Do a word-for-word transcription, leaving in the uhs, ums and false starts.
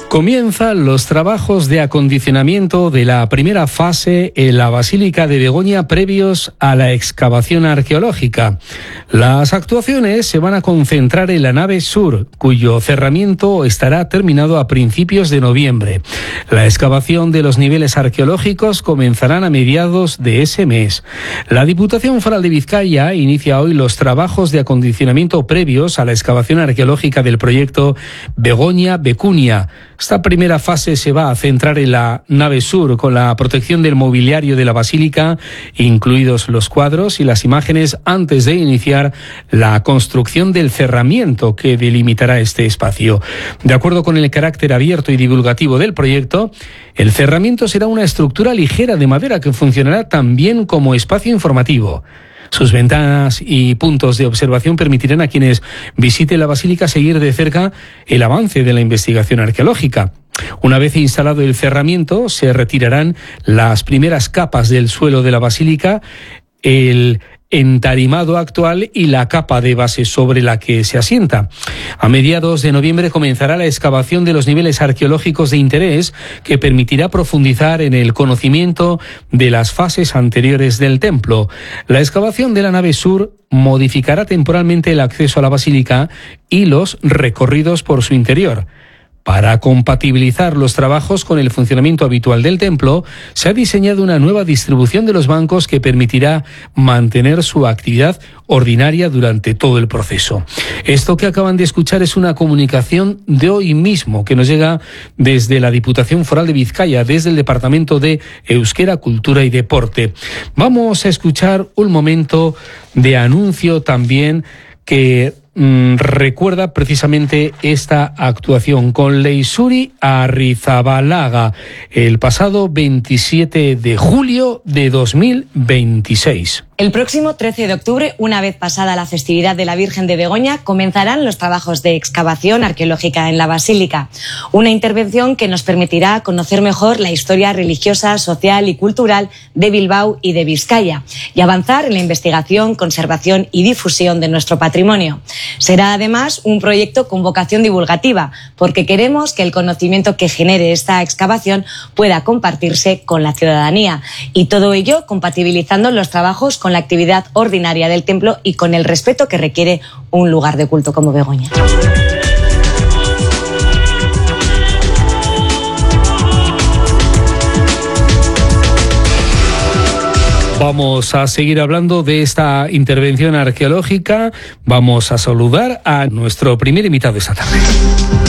Comienzan los trabajos de acondicionamiento de la primera fase en la Basílica de Begoña previos a la excavación arqueológica. Las actuaciones se van a concentrar en la nave sur, cuyo cerramiento estará terminado a principios de noviembre. La excavación de los niveles arqueológicos comenzarán a mediados de ese mes. La Diputación Foral de Vizcaya inicia hoy los trabajos de acondicionamiento previos a la excavación arqueológica del proyecto Begoña-Becunia. Esta primera fase se va a centrar en la nave sur, con la protección del mobiliario de la basílica, incluidos los cuadros y las imágenes, antes de iniciar la construcción del cerramiento que delimitará este espacio. De acuerdo con el carácter abierto y divulgativo del proyecto, el cerramiento será una estructura ligera de madera que funcionará también como espacio informativo. Sus ventanas y puntos de observación permitirán a quienes visiten la basílica seguir de cerca el avance de la investigación arqueológica. Una vez instalado el cerramiento, se retirarán las primeras capas del suelo de la basílica, el entarimado actual y la capa de base sobre la que se asienta. A mediados de noviembre comenzará la excavación de los niveles arqueológicos de interés, que permitirá profundizar en el conocimiento de las fases anteriores del templo. La excavación de la nave sur modificará temporalmente el acceso a la basílica y los recorridos por su interior. Para compatibilizar los trabajos con el funcionamiento habitual del templo, se ha diseñado una nueva distribución de los bancos que permitirá mantener su actividad ordinaria durante todo el proceso. Esto que acaban de escuchar es una comunicación de hoy mismo que nos llega desde la Diputación Foral de Vizcaya, desde el Departamento de Euskera, Cultura y Deporte. Vamos a escuchar un momento de anuncio también que mm, recuerda precisamente esta actuación con Leisuri Arrizabalaga el pasado veintisiete de julio de dos mil veintiséis. El próximo trece de octubre, una vez pasada la festividad de la Virgen de Begoña, comenzarán los trabajos de excavación arqueológica en la Basílica. Una intervención que nos permitirá conocer mejor la historia religiosa, social y cultural de Bilbao y de Vizcaya y avanzar en la investigación, conservación y difusión de nuestro patrimonio. Será además un proyecto con vocación divulgativa, porque queremos que el conocimiento que genere esta excavación pueda compartirse con la ciudadanía, y todo ello compatibilizando los trabajos con la actividad ordinaria del templo y con el respeto que requiere un lugar de culto como Begoña. Vamos a seguir hablando de esta intervención arqueológica. Vamos a saludar a nuestro primer invitado esta tarde.